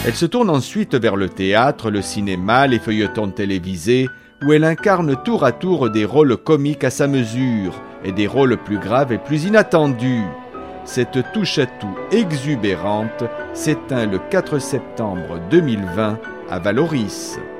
Elle se tourne ensuite vers le théâtre, le cinéma, les feuilletons télévisés, où elle incarne tour à tour des rôles comiques à sa mesure et des rôles plus graves et plus inattendus. Cette touche-à-tout exubérante s'éteint le 4 septembre 2020 à Valoris.